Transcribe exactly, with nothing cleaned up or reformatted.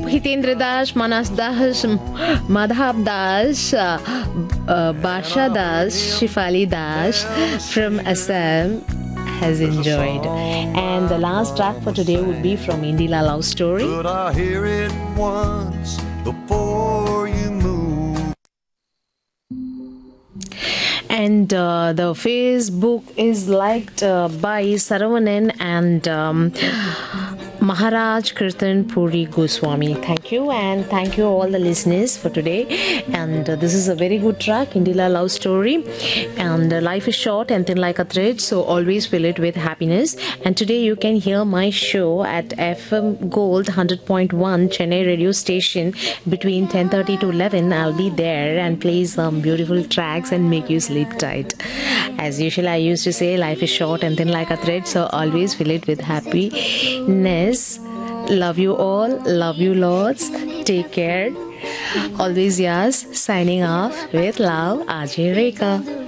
Hitendra Das, Manas Das, Madhav Das, uh, uh, Basha Das, Shifali Das from Assam has enjoyed. And the last track for today would be from Indila Love Story. Could I hear it once before you move? And uh, the Facebook is liked uh, by Saravanan and um, Maharaj Kirtan Puri Goswami. Thank you, and thank you all the listeners for today. And uh, this is a very good track, Indila Love Story. And uh, life is short and thin like a thread, so always fill it with happiness. And today you can hear my show at F M Gold one hundred point one Chennai radio station between ten thirty to eleven. I'll be there and play some beautiful tracks and make you sleep tight. As usual, I used to say life is short and thin like a thread, so always fill it with happiness. Love you all. Love you lots. Take care. Always yours. Signing off with love, R J Rekha.